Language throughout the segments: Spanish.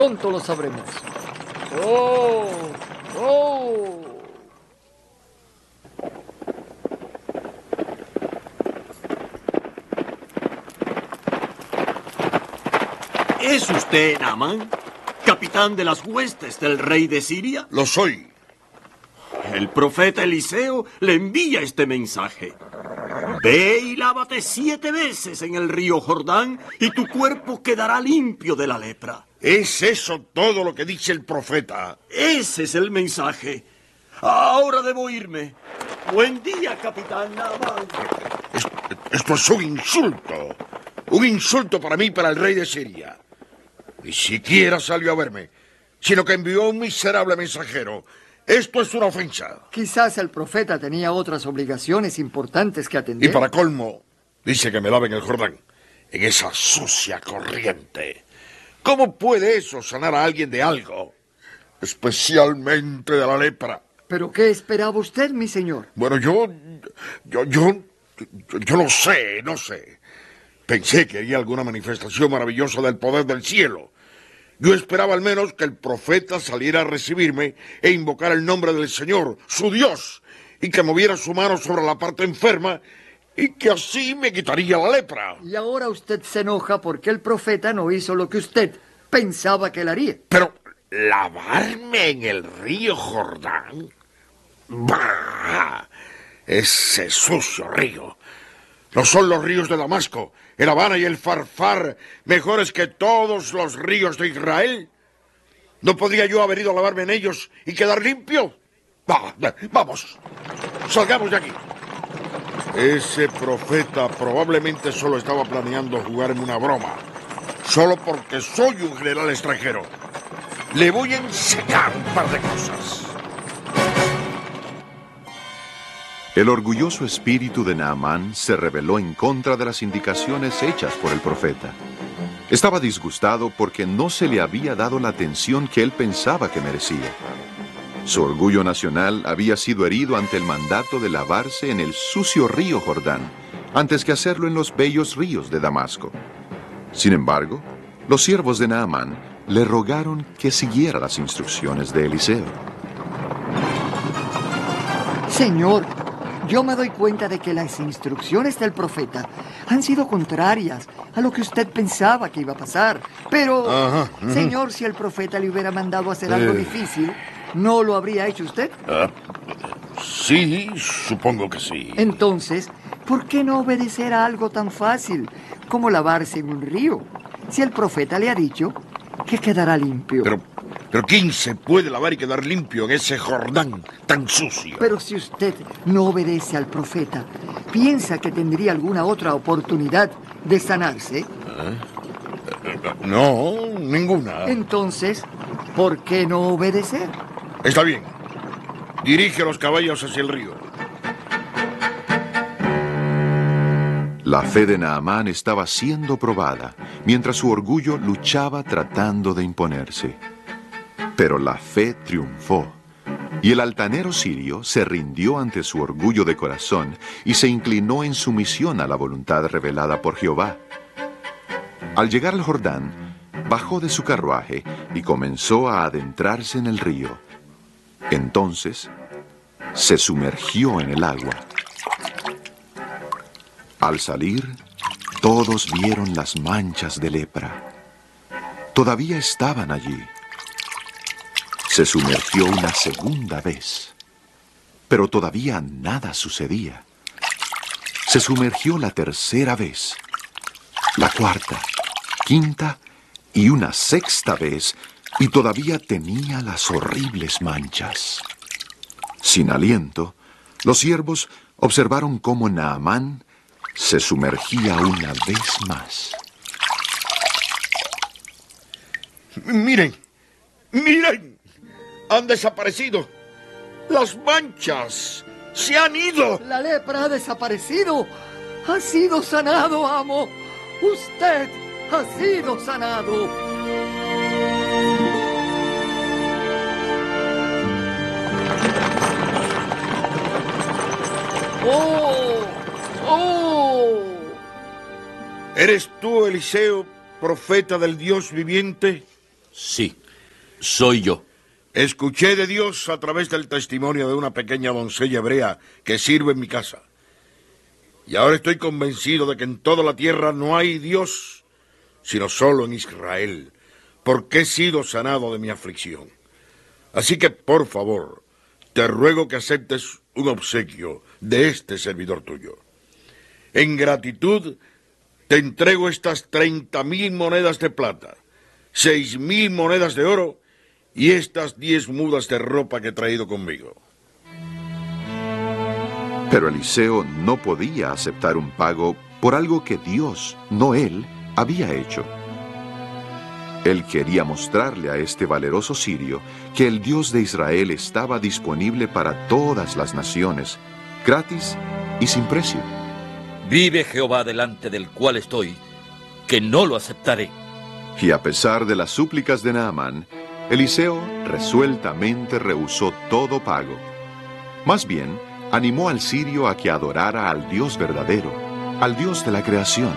Pronto lo sabremos. ¡Oh! ¡Oh! ¿Es usted Naamán, capitán de las huestes del rey de Siria? Lo soy. El profeta Eliseo le envía este mensaje. Ve y lávate 7 veces en el río Jordán y tu cuerpo quedará limpio de la lepra. ¿Es eso todo lo que dice el profeta? Ese es el mensaje. Ahora debo irme. Buen día, capitán Naamán. Esto es un insulto. Un insulto para mí y para el rey de Siria. Ni siquiera salió a verme, sino que envió un miserable mensajero. Esto es una ofensa. Quizás el profeta tenía otras obligaciones importantes que atender. Y para colmo, dice que me lave en el Jordán, en esa sucia corriente. ¿Cómo puede eso sanar a alguien de algo? Especialmente de la lepra. ¿Pero qué esperaba usted, mi señor? Bueno, yo no sé. Pensé que haría alguna manifestación maravillosa del poder del cielo. Yo esperaba al menos que el profeta saliera a recibirme e invocara el nombre del Señor, su Dios, y que moviera su mano sobre la parte enferma y que así me quitaría la lepra. Y ahora usted se enoja porque el profeta no hizo lo que usted pensaba que él haría. Pero, ¿lavarme en el río Jordán? ¡Bah! Ese sucio río. No son los ríos de Damasco, el Habana y el Farfar mejores que todos los ríos de Israel. ¿No podría yo haber ido a lavarme en ellos y quedar limpio? Vamos, salgamos de aquí. Ese profeta probablemente solo estaba planeando jugarme una broma, solo porque soy un general extranjero. Le voy a enseñar un par de cosas. El orgulloso espíritu de Naamán se rebeló en contra de las indicaciones hechas por el profeta. Estaba disgustado porque no se le había dado la atención que él pensaba que merecía. Su orgullo nacional había sido herido ante el mandato de lavarse en el sucio río Jordán, antes que hacerlo en los bellos ríos de Damasco. Sin embargo, los siervos de Naamán le rogaron que siguiera las instrucciones de Eliseo. Señor, yo me doy cuenta de que las instrucciones del profeta han sido contrarias a lo que usted pensaba que iba a pasar. Pero, señor, si el profeta le hubiera mandado hacer algo difícil, ¿no lo habría hecho usted? Sí, supongo que sí. Entonces, ¿por qué no obedecer a algo tan fácil como lavarse en un río? Si el profeta le ha dicho que quedará limpio. Pero ¿quién se puede lavar y quedar limpio en ese Jordán tan sucio? Pero si usted no obedece al profeta, ¿piensa que tendría alguna otra oportunidad de sanarse? No, ninguna. Entonces, ¿por qué no obedecer? Está bien. Dirige a los caballos hacia el río. La fe de Naamán estaba siendo probada, mientras su orgullo luchaba tratando de imponerse. Pero la fe triunfó, y el altanero sirio se rindió ante su orgullo de corazón y se inclinó en sumisión a la voluntad revelada por Jehová. Al llegar al Jordán, bajó de su carruaje y comenzó a adentrarse en el río. Entonces, se sumergió en el agua. Al salir, todos vieron las manchas de lepra. Todavía estaban allí. Se sumergió una segunda vez, pero todavía nada sucedía. Se sumergió la tercera vez, la cuarta, quinta y una sexta vez, y todavía tenía las horribles manchas. Sin aliento, los siervos observaron cómo Naamán se sumergía una vez más. ¡Miren! ¡Han desaparecido! ¡Las manchas se han ido! La lepra ha desaparecido. Ha sido sanado, amo. Usted ha sido sanado. ¡Oh! ¡Oh! ¿Eres tú, Eliseo, profeta del Dios viviente? Sí, soy yo. Escuché de Dios a través del testimonio de una pequeña doncella hebrea que sirve en mi casa. Y ahora estoy convencido de que en toda la tierra no hay Dios, sino solo en Israel, porque he sido sanado de mi aflicción. Así que, por favor, te ruego que aceptes un obsequio de este servidor tuyo. En gratitud, te entrego estas 30,000 monedas de plata, 6,000 monedas de oro y estas 10 mudas de ropa que he traído conmigo. Pero Eliseo no podía aceptar un pago por algo que Dios, no él, había hecho. Él quería mostrarle a este valeroso sirio que el Dios de Israel estaba disponible para todas las naciones, gratis y sin precio. Vive Jehová delante del cual estoy, que no lo aceptaré. Y a pesar de las súplicas de Naamán, Eliseo resueltamente rehusó todo pago. Más bien, animó al sirio a que adorara al Dios verdadero, al Dios de la creación.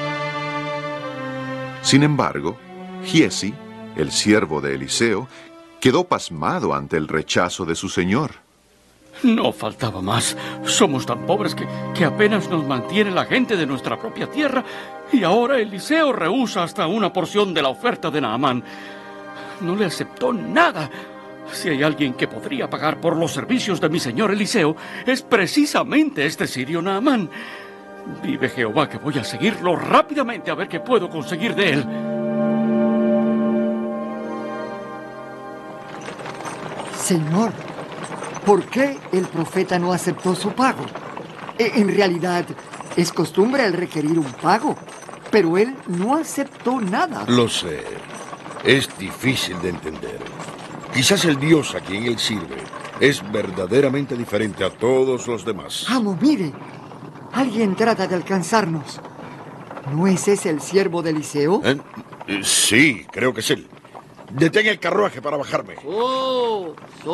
Sin embargo, Giesi, el siervo de Eliseo, quedó pasmado ante el rechazo de su señor. No faltaba más. Somos tan pobres que apenas nos mantiene la gente de nuestra propia tierra. Y ahora Eliseo rehúsa hasta una porción de la oferta de Naamán. No le aceptó nada. Si hay alguien que podría pagar por los servicios de mi señor Eliseo, es precisamente este sirio Naamán. Vive Jehová que voy a seguirlo rápidamente a ver qué puedo conseguir de él. Señor, ¿por qué el profeta no aceptó su pago? En realidad, es costumbre el requerir un pago, pero él no aceptó nada. Lo sé. Es difícil de entender. Quizás el Dios a quien él sirve es verdaderamente diferente a todos los demás. Amo, mire. Alguien trata de alcanzarnos. ¿No es ese el siervo de Eliseo? Sí, creo que es él. Detén el carruaje para bajarme. ¡Oh!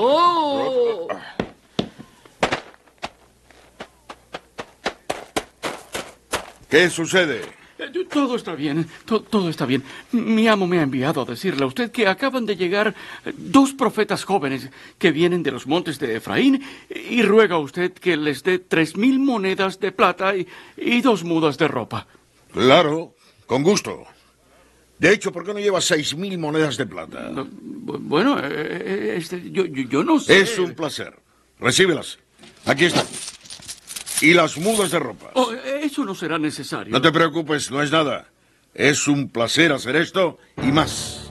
¿Qué sucede? Todo está bien, todo está bien. Mi amo me ha enviado a decirle a usted que acaban de llegar 2 profetas jóvenes que vienen de los montes de Efraín y ruega a usted que les dé 3,000 monedas de plata y 2 mudas de ropa. Claro, con gusto. De hecho, ¿por qué no llevas 6,000 monedas de plata? Bueno, yo no sé. Es un placer. Recíbelas. Aquí están. Y las mudas de ropa. Oh, eso no será necesario. No te preocupes, no es nada. Es un placer hacer esto y más.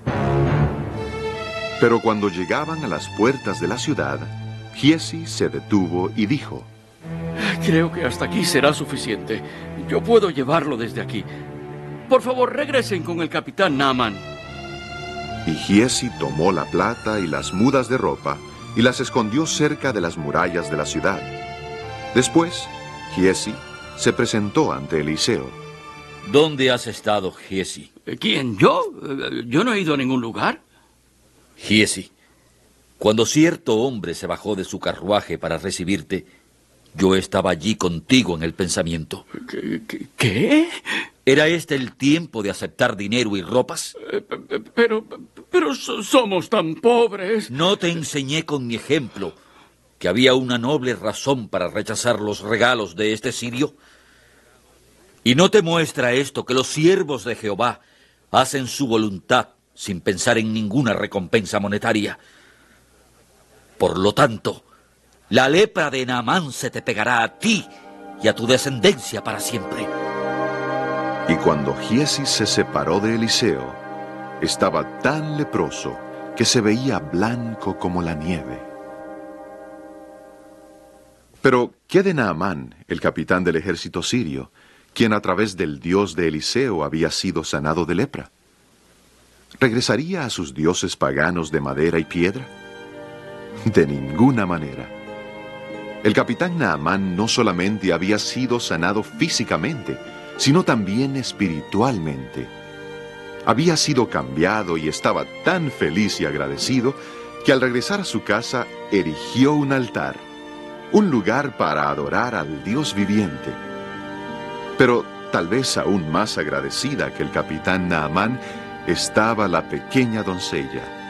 Pero cuando llegaban a las puertas de la ciudad, Giesi se detuvo y dijo: Creo que hasta aquí será suficiente. Yo puedo llevarlo desde aquí. Por favor, regresen con el capitán Naamán. Y Giesi tomó la plata y las mudas de ropa y las escondió cerca de las murallas de la ciudad. Después, Giesi se presentó ante Eliseo. ¿Dónde has estado, Giesi? ¿Quién? ¿Yo? Yo no he ido a ningún lugar. Giesi, cuando cierto hombre se bajó de su carruaje para recibirte, yo estaba allí contigo en el pensamiento. ¿Qué? ¿Era este el tiempo de aceptar dinero y ropas? Pero somos tan pobres. ¿No te enseñé con mi ejemplo que había una noble razón para rechazar los regalos de este sirio? ¿Y no te muestra esto que los siervos de Jehová hacen su voluntad sin pensar en ninguna recompensa monetaria? Por lo tanto, la lepra de Naamán se te pegará a ti y a tu descendencia para siempre. Y cuando Giesi se separó de Eliseo, estaba tan leproso que se veía blanco como la nieve. Pero, ¿qué de Naamán, el capitán del ejército sirio, quien a través del Dios de Eliseo había sido sanado de lepra? ¿Regresaría a sus dioses paganos de madera y piedra? De ninguna manera. El capitán Naamán no solamente había sido sanado físicamente, sino también espiritualmente. Había sido cambiado y estaba tan feliz y agradecido que al regresar a su casa erigió un altar, un lugar para adorar al Dios viviente. Pero tal vez aún más agradecida que el capitán Naamán estaba la pequeña doncella.